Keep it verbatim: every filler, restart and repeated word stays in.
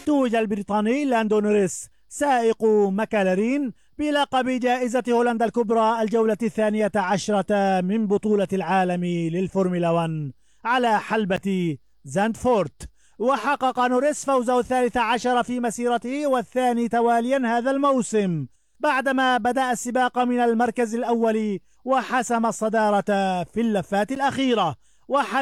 توج البريطاني لاندو نوريس سائق ماكلارين بلقب جائزة هولندا الكبرى الجولة الثانية عشرة من بطولة العالم للفورمولا واحد على حلبة زاندفورت. وحقق نوريس فوزه الثالث عشر في مسيرته والثاني تواليا هذا الموسم، بعدما بدأ السباق من المركز الأول وحسم الصدارة في اللفات الأخيرة. وحل